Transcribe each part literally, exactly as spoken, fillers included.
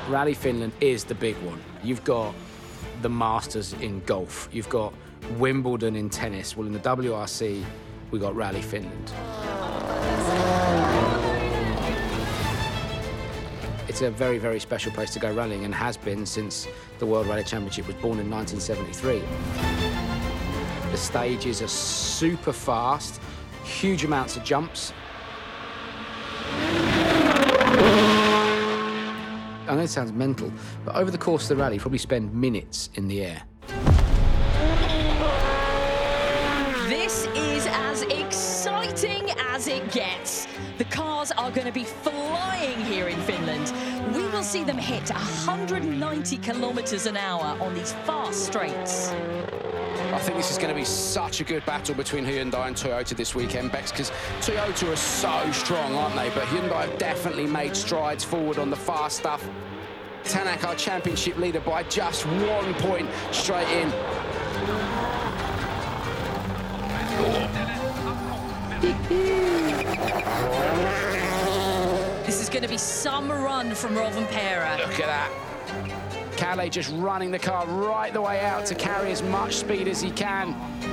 Rally Finland is the big one. You've got the Masters in golf. You've got Wimbledon in tennis. Well, in the W R C, we got Rally Finland. It's a very, very special place to go rallying and has been since the World Rally Championship was born in nineteen seventy-three. The stages are super fast, huge amounts of jumps. I know it sounds mental, but over the course of the rally, you probably spend minutes in the air. This is as exciting as it gets. The cars are going to be flying here in Finland. We will see them hit one hundred ninety kilometers an hour on these fast straights. I think this is going to be such a good battle between Hyundai and Toyota this weekend, Bex, because Toyota are so strong, aren't they? But Hyundai have definitely made strides forward on the fast stuff. Tanak, our championship leader, by just one point straight in. This is going to be some run from Rovanperä. Look at that. Kalle just running the car right the way out to carry as much speed as he can.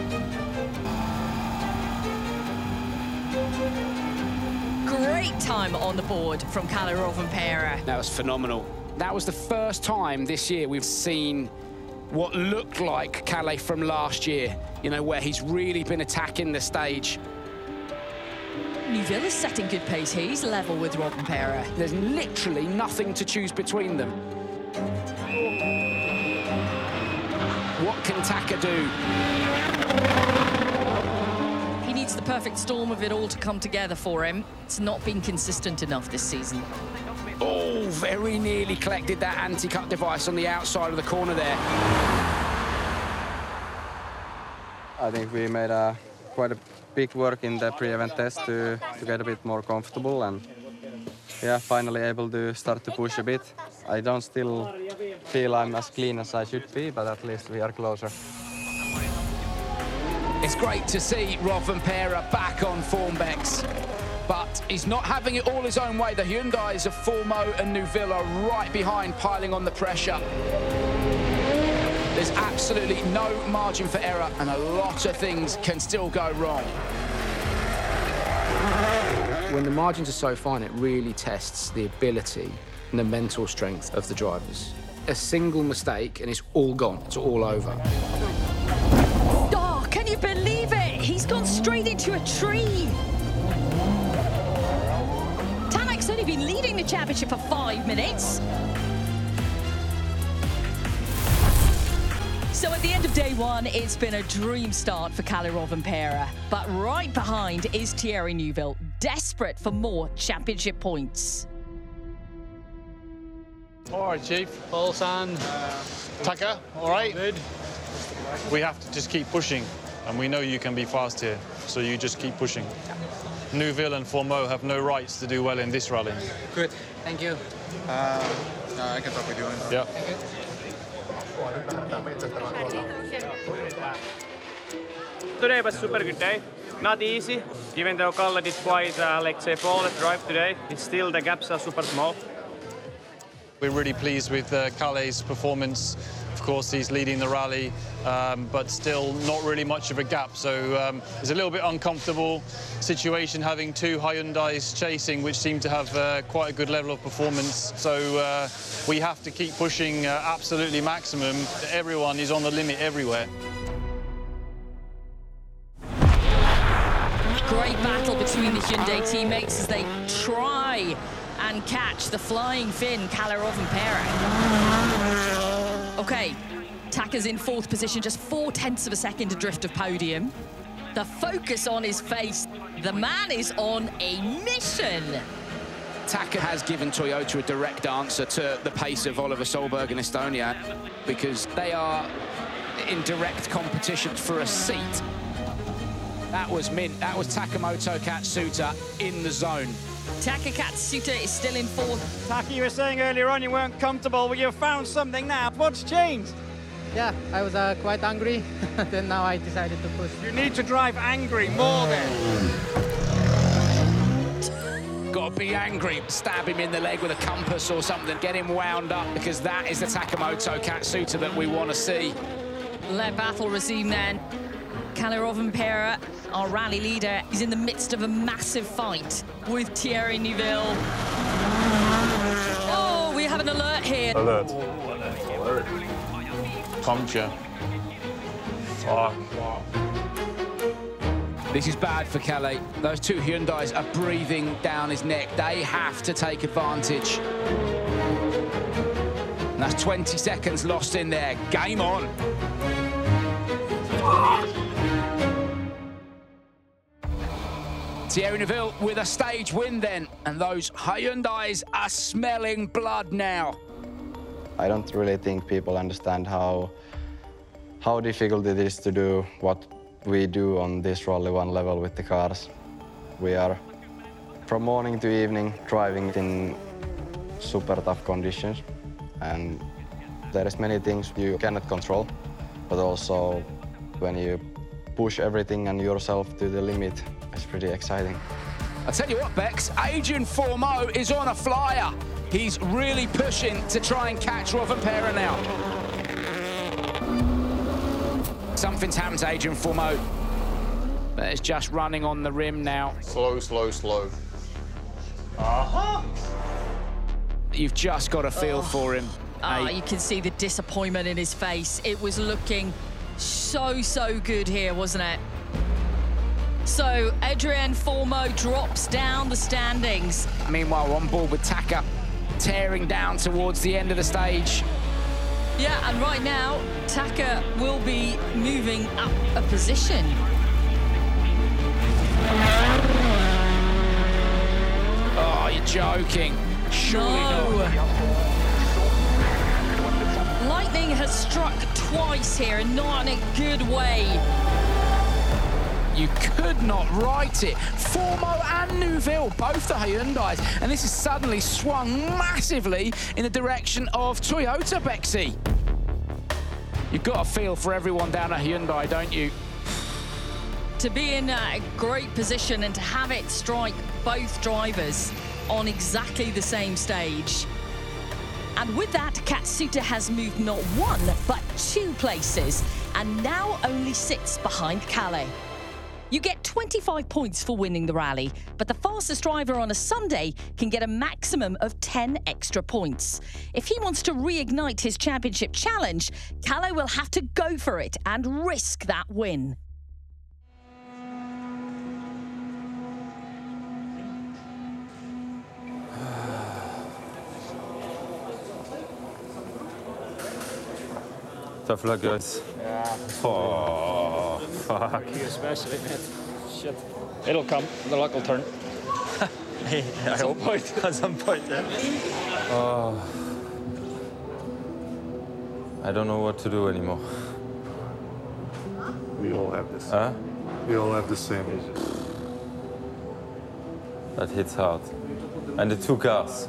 Great time on the board from Kalle Rovanperä. That was phenomenal. That was the first time this year we've seen what looked like Kalle from last year, you know, where he's really been attacking the stage. Neuville is setting good pace. He's level with Rovanperä. There's literally nothing to choose between them. What can Taka do? He needs the perfect storm of it all to come together for him. It's not been consistent enough this season. Oh, very nearly collected that anti-cut device on the outside of the corner there. I think we made a quite a big work in the pre-event test to, to get a bit more comfortable, and yeah, finally able to start to push a bit. I don't still feel I'm as clean as I should be, but at least we are closer. It's great to see Rovanperä back on form, Bex. But he's not having it all his own way. The Hyundais of Formo and Neuville are right behind, piling on the pressure. There's absolutely no margin for error, and a lot of things can still go wrong. When the margins are so fine, it really tests the ability and the mental strength of the drivers. A single mistake and it's all gone, it's all over. Oh, can you believe it? He's gone straight into a tree. Tanak's only been leading the championship for five minutes. So at the end of day one, it's been a dream start for Kalle Rovanperä. But right behind is Thierry Neuville, desperate for more championship points. All right, Chief. Olsan. Taka, all right? Good. We have to just keep pushing, and we know you can be fast here, so you just keep pushing. Neuville and Formeau have no rights to do well in this rally. Good, thank you. Uh, no, I can talk with you. Yeah. Today was a super good day. Not easy, even though Kalle did quite, uh, let's say, flawless drive today. It's still, the gaps are super small. We're really pleased with uh, Kalle's performance. Of course, he's leading the rally, um, but still not really much of a gap. So um, it's a little bit uncomfortable situation having two Hyundais chasing, which seem to have uh, quite a good level of performance. So uh, we have to keep pushing uh, absolutely maximum. Everyone is on the limit everywhere. Great battle between the Hyundai teammates as they try and catch the flying Finn, Kalle Rovanperä. Okay, Taka's in fourth position, just four tenths of a second adrift of podium. The focus on his face, the man is on a mission. Taka has given Toyota a direct answer to the pace of Oliver Solberg in Estonia, because they are in direct competition for a seat. That was mint. That was Takamoto Katsuta in the zone. Taka Katsuta is still in fourth. Taka, you were saying earlier on you weren't comfortable, but you've found something now. What's changed? Yeah, I was uh, quite angry, then now I decided to push. You need to drive angry more then. got to be angry, stab him in the leg with a compass or something, get him wound up, because that is the Takamoto Katsuta that we want to see. Let battle resume then. Kalle Rovanperä, our rally leader, is in the midst of a massive fight with Thierry Neuville. Oh, we have an alert here. Alert. Alert. Puncture. Fuck. This is bad for Kalle. Those two Hyundais are breathing down his neck. They have to take advantage. And that's twenty seconds lost in there. Game on. Thierry Neuville with a stage win then, and those Hyundais are smelling blood now. I don't really think people understand how how difficult it is to do what we do on this Rally One level with the cars. We are from morning to evening driving in super tough conditions, and there is many things you cannot control, but also when you push everything and yourself to the limit, it's pretty exciting. I'll tell you what, Bex, Adrian Fourmeau is on a flyer. He's really pushing to try and catch Rovanperä now. Something's happened to Adrian Fourmeau. But it's just running on the rim now. Slow, slow, slow. Uh-huh. You've just got a feel oh. for him. Ah, you can see the disappointment in his face. It was looking so, so good here, wasn't it? So, Adrian Fourmeau drops down the standings. Meanwhile, on board with Taka, tearing down towards the end of the stage. Yeah, and right now, Taka will be moving up a position. Oh, you're joking. Surely no. not. Lightning has struck twice here, and not in a good way. You could not write it. Fourmeau and Neuville, both the Hyundais, and this has suddenly swung massively in the direction of Toyota, Bexy. You've got a feel for everyone down at Hyundai, don't you? To be in a great position and to have it strike both drivers on exactly the same stage. And with that, Katsuta has moved not one, but two places, and now only sits behind Kalle. You get twenty-five points for winning the rally, but the fastest driver on a Sunday can get a maximum of ten extra points. If he wants to reignite his championship challenge, Kalle will have to go for it and risk that win. Tough luck, guys. Yeah. Oh, fuck. You especially, man. Shit. It'll come. The luck will turn. Hey, at some point. At some point, yeah. Oh. I don't know what to do anymore. We all have this. Huh? We all have the same. That hits hard. And the two cars.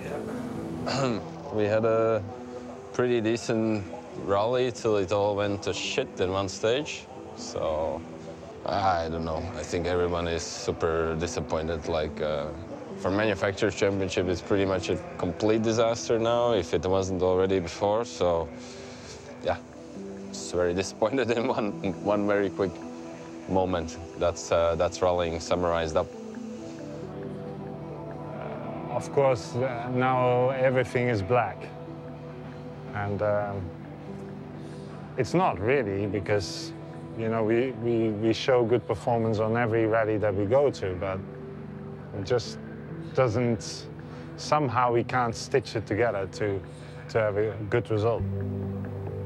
We had a pretty decent rally till it all went to shit in one stage. So, I don't know. I think everyone is super disappointed. Like, uh, for Manufacturers' Championship, it's pretty much a complete disaster now, if it wasn't already before. So, yeah, just very disappointed in one one very quick moment. That's uh, that's rallying summarized up. Uh, of course, uh, now everything is black, and. Um, It's not really, because, you know, we, we, we show good performance on every rally that we go to, but it just doesn't, somehow we can't stitch it together to, to have a good result.